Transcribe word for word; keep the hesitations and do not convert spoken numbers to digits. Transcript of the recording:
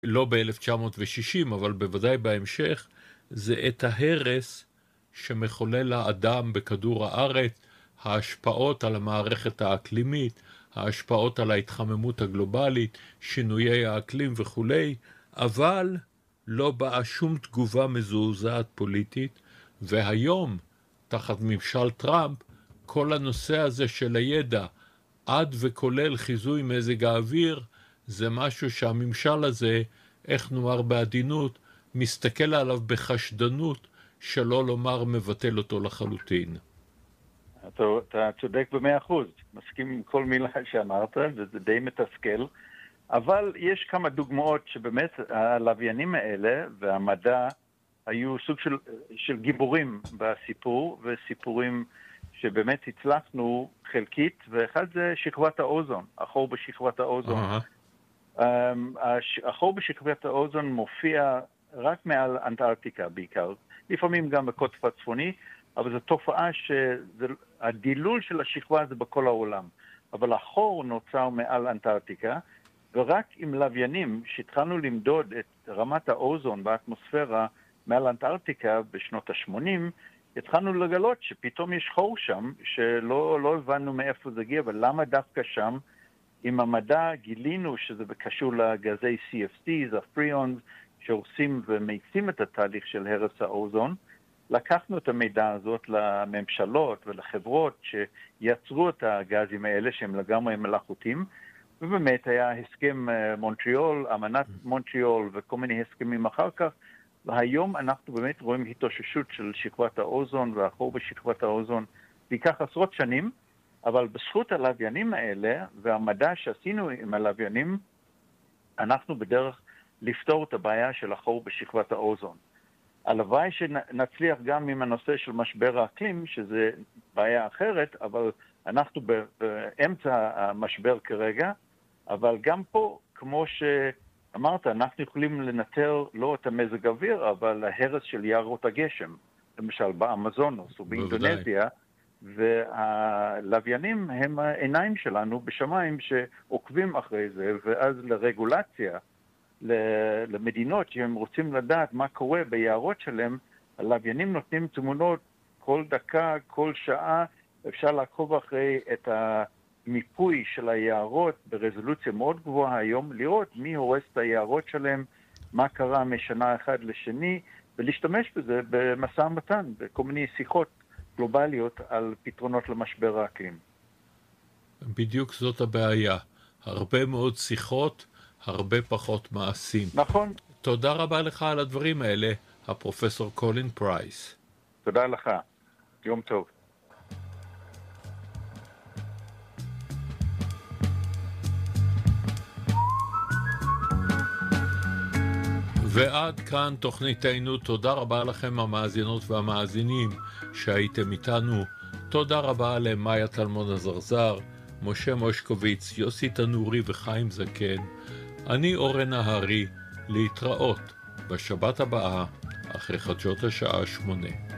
לא ב-אלף תשע מאות ושישים, אבל בוודאי בהמשך, זה את ההרס שמחולל האדם בכדור הארץ, ההשפעות על המערכת האקלימית, ההשפעות על ההתחממות הגלובלית, שינויי האקלים וכו', אבל לא באה שום תגובה מזועזעת פוליטית, והיום, תחת ממשל טראמפ, כל הנושא הזה של הידע, עד וכולל חיזוי מזג האוויר, זה משהו שהממשל הזה, איך נאמר בעדינות, מסתכל עליו בחשדנות, שלא לומר מבטל אותו לחלוטין. אתה, אתה צודק במאה אחוז, מסכים עם כל מילה שאמרת, וזה די מתסכל, אבל יש כמה דוגמאות שבאמת הלוויינים האלה והמדע היו סוג של, של גיבורים בסיפור, וסיפורים שבאמת הצלחנו חלקית, ואחד זה שכבת האוזון, החור בשכבת האוזון. Uh-huh. החור בשכבת האוזון מופיע רק מעל אנטארקטיקה בעיקר, לפעמים גם בקוטב הצפוני, אבל זו תופעה שהדילול של השכבה זה בכל העולם. אבל החור נוצר מעל אנטארקטיקה, ורק עם לוויינים שהתחלנו למדוד את רמת האוזון באטמוספירה מעל אנטארקטיקה בשנות ה-שמונים, התחלנו לגלות שפתאום יש חור שם, שלא לא הבנו מאיפה זה הגיע, ולמה דווקא שם. עם המדע גילינו שזה קשור לגזי סי אף סי, זה הפריאונס, שעושים ומאיצים את התהליך של הרס האוזון. לקחנו את המידע הזאת לממשלות ולחברות שיצרו את הגזים האלה שהם לגמרי מלאכותיים, ובאמת היה הסכם מונטריאול, אמנת מונטריאול וכל מיני הסכמים אחר כך, והיום אנחנו באמת רואים התאוששות של שכבת האוזון והחור בשכבת האוזון, ייקח עשרות שנים, אבל בזכות הלוויינים האלה והמדע שעשינו עם הלוויינים, אנחנו בדרך לפתור את הבעיה של החור בשכבת האוזון. הלוואי שנצליח גם עם הנושא של משבר האקלים, שזה בעיה אחרת, אבל אנחנו באמצע המשבר כרגע, אבל גם פה, כמו שאמרת, אנחנו יכולים לנטר לא את המזג אוויר, אבל ההרס של יערות הגשם, למשל באמזונוס או באינדונזיה, והלוויינים הם העיניים שלנו בשמיים שעוקבים אחרי זה, ואז לרגולציה, למדינות שהם רוצים לדעת מה קורה ביערות שלהם, הלוויינים נותנים תמונות כל דקה, כל שעה, אפשר לעקוב אחרי את המיפוי של היערות ברזולוציה מאוד גבוהה היום, לראות מי הורס את היערות שלהם, מה קרה משנה אחת לשני, ולהשתמש בזה במשא ומתן, בכל מיני שיחות גלובליות על פתרונות למשבר האקלים. בדיוק זאת הבעיה. הרבה מאוד שיחות, הרבה פחות מעשים. נכון. תודה רבה לך על הדברים האלה, הפרופסור קולין פרייס. תודה לך. יום טוב. ועד כאן תוכניתנו. תודה רבה לכם המאזינות והמאזינים שהייתם איתנו. תודה רבה למאיה טלמון הזרזר, משה מושקוביץ, יוסי תנורי וחיים זקן. אני אורן נהרי, להתראות בשבת הבאה אחרי חדשות השעה שמונה.